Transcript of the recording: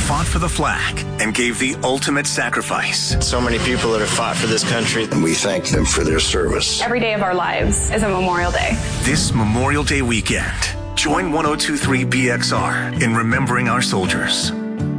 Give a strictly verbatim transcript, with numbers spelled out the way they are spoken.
fought for the flag and gave the ultimate sacrifice. So many people that have fought for this country, and we thank them for their service. Every day of our lives is a Memorial Day. This Memorial Day weekend, join one oh two point three B X R in remembering our soldiers.